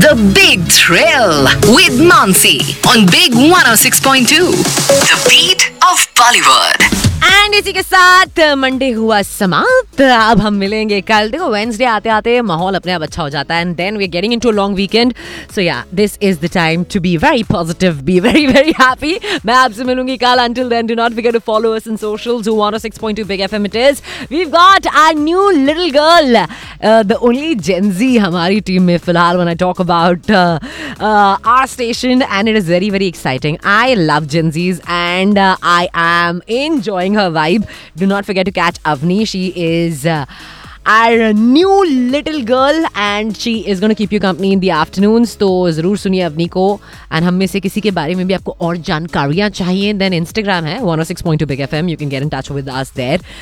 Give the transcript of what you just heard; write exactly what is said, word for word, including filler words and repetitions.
The Big Thrill with Mansi on Big one oh six point two. The beat of Bollywood. And इसी के साथ Monday हुआ समाप्त. अब हम मिलेंगे कल. देखो वेंसडे आते आते माहौल अपने आप अच्छा हो जाता है and then we are getting into a long weekend. सो या this is the time to be very positive, be very very happy. मैं आपसे मिलूंगी कल. Until then do not forget to follow us in socials. one oh six point two Big F M it is. We've got our new little girl, uh, the only Gen Z हमारी team में फिलहाल. When I talk about uh, uh, our station, and it is very very exciting. I love Gen Zs and uh, I am enjoying her vibe. Do not forget to catch Avni. She is uh, our new little girl and she is going to keep you company in the afternoons. तो ज़रूर सुनिए अवनी को. And हम में से किसी के बारे में भी आपको और जानकारियाँ चाहिए, देन इंस्टाग्राम है one oh six point two Big F M. You can get in touch with us there.